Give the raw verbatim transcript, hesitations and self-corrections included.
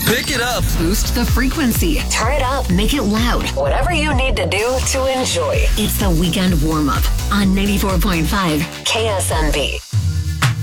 Pick it up. Boost the frequency. Turn it up. Make it loud. Whatever you need to do to enjoy. It's the weekend warm up on ninety-four point five K S N B.